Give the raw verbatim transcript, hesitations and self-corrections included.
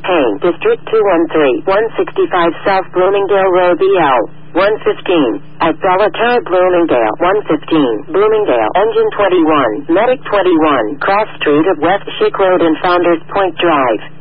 Champaign, District two one three, one sixty-five South Bloomingdale Road, B L one fifteen. At Bellaterra Bloomingdale, one fifteen. Bloomingdale, Engine twenty-one, Medic twenty-one, Cross Street of West Schick Road and Founders Point Drive.